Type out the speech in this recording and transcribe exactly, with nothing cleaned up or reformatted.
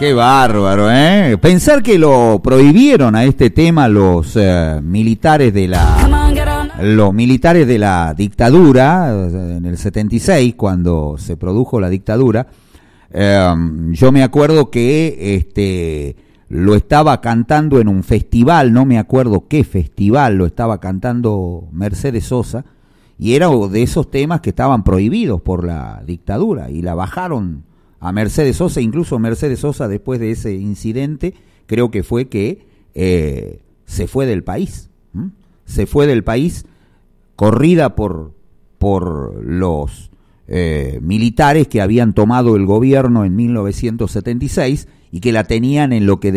Qué bárbaro, ¿eh? Pensar que lo prohibieron a este tema los eh, militares de la los militares de la dictadura en el setenta y seis, cuando se produjo la dictadura. Eh, yo me acuerdo que este lo estaba cantando en un festival, no me acuerdo qué festival, lo estaba cantando Mercedes Sosa, y era de esos temas que estaban prohibidos por la dictadura, y la bajaron a Mercedes Sosa. Incluso Mercedes Sosa, después de ese incidente, creo que fue que eh, se fue del país, ¿m? se fue del país, corrida por, por los eh, militares que habían tomado el gobierno en mil novecientos setenta y seis y que la tenían en lo que